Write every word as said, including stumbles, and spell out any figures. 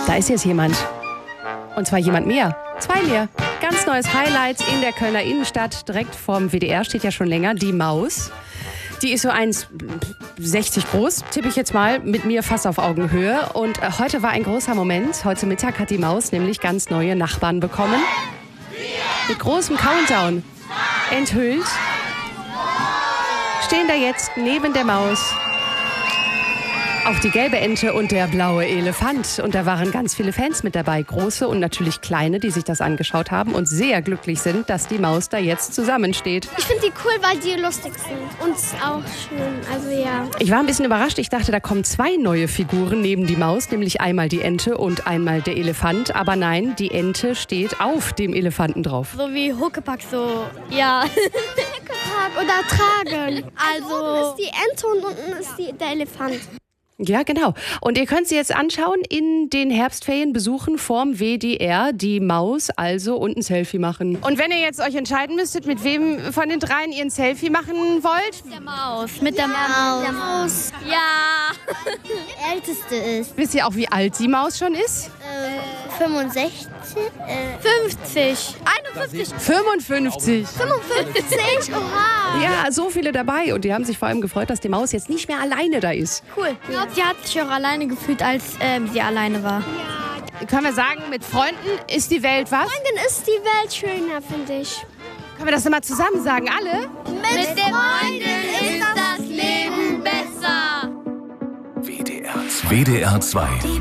Da ist jetzt jemand. Und zwar jemand mehr. Zwei mehr. Ganz neues Highlight in der Kölner Innenstadt. Direkt vorm W D R steht ja schon länger die Maus. Die ist so eins sechzig groß, tippe ich jetzt mal, mit mir fast auf Augenhöhe. Und äh, heute war ein großer Moment. Heute Mittag hat die Maus nämlich ganz neue Nachbarn bekommen. Mit großem Countdown. Enthüllt. Stehen da jetzt neben der Maus auch die gelbe Ente und der blaue Elefant. Und da waren ganz viele Fans mit dabei. Große und natürlich kleine, die sich das angeschaut haben und sehr glücklich sind, dass die Maus da jetzt zusammensteht. Ich finde die cool, weil die lustig sind. Und auch schön. Also ja. Ich war ein bisschen überrascht. Ich dachte, da kommen zwei neue Figuren neben die Maus, nämlich einmal die Ente und einmal der Elefant. Aber nein, die Ente steht auf dem Elefanten drauf. So wie Huckepack, so, ja. Huckepack oder tragen. Also, also oben ist die Ente und unten ist die, der Elefant. Ja, genau. Und ihr könnt sie jetzt anschauen, in den Herbstferien besuchen vorm W D R, die Maus also und ein Selfie machen. Und wenn ihr jetzt euch entscheiden müsstet, mit wem von den dreien ihr ein Selfie machen wollt? Mit der Maus. Mit der Maus. Der Maus. Ja. Die älteste ist. Wisst ihr auch, wie alt die Maus schon ist? Äh, fünfundsechzig. Äh, fünfzig. einundfünfzig. fünfundfünfzig. fünfundfünfzig. Oha. Ja, so viele dabei. Und die haben sich vor allem gefreut, dass die Maus jetzt nicht mehr alleine da ist. Cool. Ich glaube, sie hat sich auch alleine gefühlt, als ähm, sie alleine war. Ja. Können wir sagen, mit Freunden ist die Welt was? Freunden ist die Welt schöner, finde ich. Können wir das nochmal zusammen sagen, alle? Mit, mit den Freunden ist das Leben besser. W D R zwei.